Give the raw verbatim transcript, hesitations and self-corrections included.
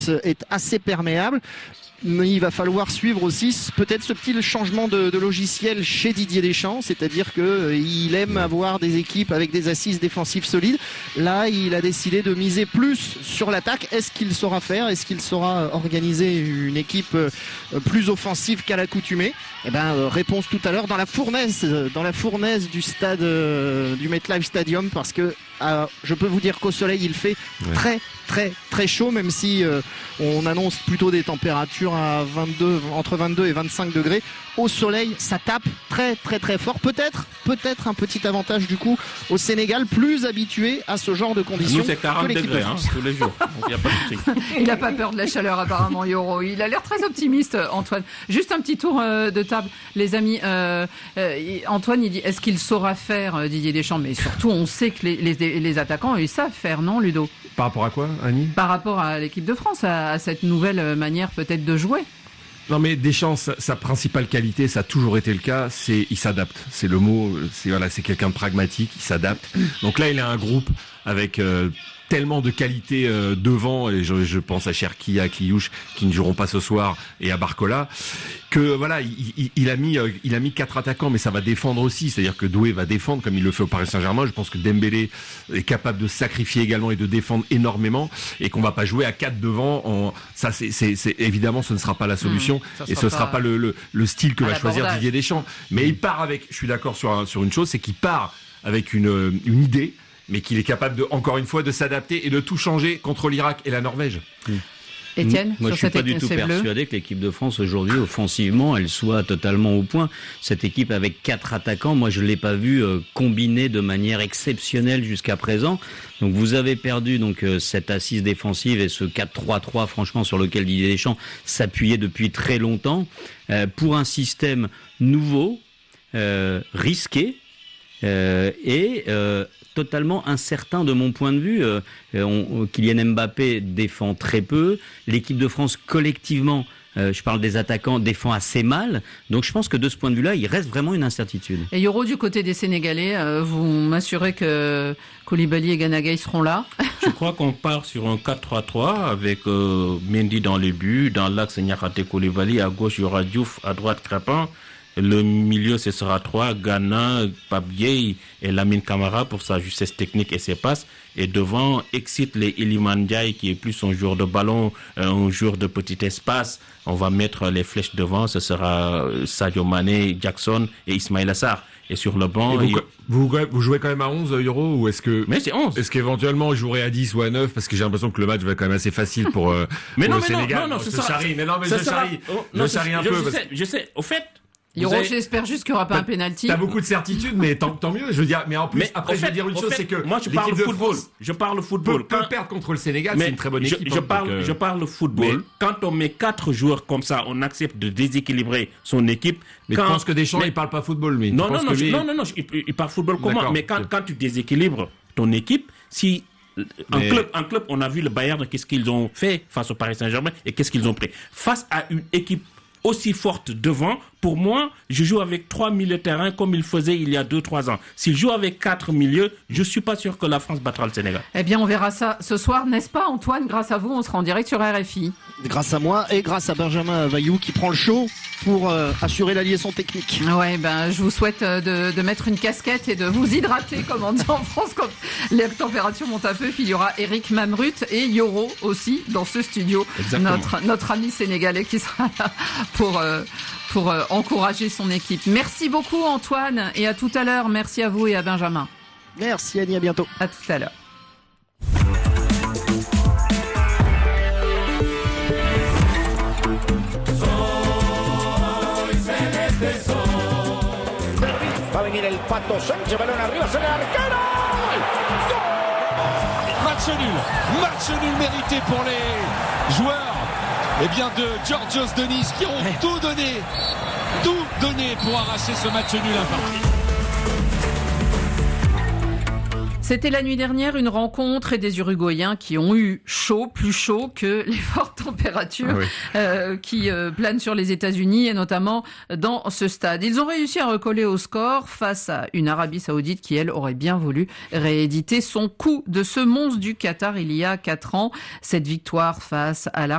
est assez perméable. Mais il va falloir suivre aussi peut-être ce petit changement de, de logiciel chez Didier Deschamps, c'est-à-dire que euh, il aime avoir des équipes avec des assises défensives solides. Là, il a décidé de miser plus sur l'attaque. Est-ce qu'il saura faire? Est-ce qu'il saura organiser une équipe euh, plus offensive qu'à l'accoutumée? Eh ben, euh, réponse tout à l'heure dans la fournaise, euh, dans la fournaise du stade euh, du MetLife Stadium, parce que euh, je peux vous dire qu'au soleil, il fait ouais. très très très chaud, même si euh, on annonce plutôt des températures à vingt-deux, entre vingt-deux et vingt-cinq degrés. Au soleil, ça tape très très très fort. Peut-être, peut-être un petit avantage du coup au Sénégal, plus habitué à ce genre de conditions. Nous, c'est quarante degrés hein, tous les jours. Donc, y a pas de il n'a pas peur de la chaleur apparemment, Yoro. Il a l'air très optimiste, Antoine. Juste un petit tour euh, de table, les amis. Euh, euh, Antoine, il dit, est-ce qu'il saura faire euh, Didier Deschamps? Mais surtout, on sait que les, les, les attaquants, ils savent faire, non, Ludo? Par rapport à quoi, Annie? Par rapport à l'équipe de France, à, à cette nouvelle manière peut-être de jouer. Non mais Deschamps, sa, sa principale qualité, ça a toujours été le cas, c'est il s'adapte. C'est le mot, c'est voilà, c'est quelqu'un de pragmatique, il s'adapte. Donc là, il a un groupe avec euh, tellement de qualité euh, devant, et je, je pense à Cherki, à Kliouche, qui ne joueront pas ce soir, et à Barcola, que voilà, il, il, il a mis, euh, il a mis quatre attaquants, mais ça va défendre aussi. C'est-à-dire que Doué va défendre comme il le fait au Paris Saint-Germain. Je pense que Dembélé est capable de sacrifier également et de défendre énormément, et qu'on va pas jouer à quatre devant. En... Ça, c'est, c'est, c'est évidemment, ce ne sera pas la solution, mmh, et ce ne sera pas, pas le, le, le style que va choisir Didier Deschamps. Mais mmh. il part avec. Je suis d'accord sur un, sur une chose, c'est qu'il part avec une, une idée, mais qu'il est capable de, encore une fois, de s'adapter et de tout changer contre l'Irak et la Norvège. Mmh. Étienne, moi sur je suis cette pas du tout persuadé que l'équipe de France aujourd'hui offensivement elle soit totalement au point. Cette équipe avec quatre attaquants, moi je l'ai pas vu euh, combiner de manière exceptionnelle jusqu'à présent. Donc vous avez perdu donc euh, cette assise défensive et ce quatre trois trois franchement sur lequel Didier Deschamps s'appuyait depuis très longtemps euh, pour un système nouveau, euh, risqué euh, et euh, totalement incertain de mon point de vue. Euh, on, Kylian Mbappé défend très peu. L'équipe de France collectivement, euh, je parle des attaquants, défend assez mal. Donc je pense que de ce point de vue-là, il reste vraiment une incertitude. Et Yoro, du côté des Sénégalais, euh, vous m'assurez que Koulibaly et Gana Gueye seront là? Je crois qu'on part sur un quatre trois trois avec euh, Mendy dans les buts, dans l'axe Niakhaté Koulibaly, à gauche il y aura Diouf, à droite Crépin. Le milieu, ce sera trois, Ghana, Pape Gueye et Lamine Camara pour sa justesse technique et ses passes. Et devant, excite les Iliman Ndiaye qui est plus un joueur de ballon, un joueur de petit espace. On va mettre les flèches devant, ce sera Sadio Mané, Jackson et Ismaïla Assar. Et sur le banc... Vous, il... vous, vous jouez quand même à onze euros ou est-ce que... Mais c'est onze. Est-ce qu'éventuellement on jouerait à dix ou à neuf? Parce que j'ai l'impression que le match va être quand même assez facile pour, euh, mais pour non, le mais Sénégal. Non, non, non, je sera... charrie, mais non, mais je sera... charrie. Oh, je non, charrie un je, peu. Je parce... sais, je sais, au fait... Yoro, avez... j'espère juste qu'il n'y aura pas un pénalty. T'as beaucoup de certitudes, mais tant, tant mieux. Je veux dire, mais en plus, mais après, fait, je veux dire une chose, fait, c'est que moi, je parle de football. France je parle football. Peut, peut perdre contre le Sénégal, mais c'est une très bonne je, équipe. Je, hein, parle, donc, euh... je parle football. Mais quand on met quatre joueurs comme ça, on accepte de déséquilibrer son équipe. Mais quand... tu penses que Deschamps, mais... il parle pas football, lui. Non, non, non, lui... non, non, non, il, il parle football comment? Mais quand, quand tu déséquilibres ton équipe, si en mais... club, en club, on a vu le Bayern, qu'est-ce qu'ils ont fait face au Paris Saint-Germain et qu'est-ce qu'ils ont pris face à une équipe aussi forte devant. Pour moi, je joue avec trois milieux de terrain comme il faisait il y a deux trois ans. S'il joue avec quatre milieux, je suis pas sûr que la France battra le Sénégal. Eh bien, on verra ça ce soir, n'est-ce pas, Antoine? Grâce à vous, on sera en direct sur R F I. Grâce à moi et grâce à Benjamin Vaillou qui prend le show pour euh, assurer la liaison technique. Ouais, ben, je vous souhaite de, de mettre une casquette et de vous hydrater, comme on dit en France, quand les températures montent un peu. Puis il y aura Eric Mamrut et Yoro aussi dans ce studio. Notre, notre ami sénégalais qui sera là pour, euh, pour euh, encourager son équipe. Merci beaucoup, Antoine, et à tout à l'heure. Merci à vous et à Benjamin. Merci, Annie, à bientôt. À tout à l'heure. Va venir el Pato Sánchez, balón arriba, sale el arquero. Match nul, match nul mérité pour les joueurs eh bien, de Georgios de Nice qui ont tout donné, tout donné pour arracher ce match nul un partout. C'était la nuit dernière une rencontre et des Uruguayens qui ont eu chaud, plus chaud que les fortes températures ah oui. euh, qui euh, planent sur les États-Unis et notamment dans ce stade. Ils ont réussi à recoller au score face à une Arabie Saoudite qui, elle, aurait bien voulu rééditer son coup de ce monstre du Qatar il y a quatre ans. Cette victoire face à la